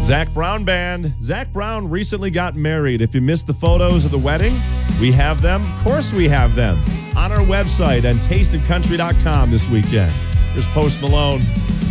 Zac Brown Band. Zac Brown recently got married. If you missed the photos of the wedding, we have them. Of course we have them on our website and tasteofcountry.com this weekend. Here's Post Malone.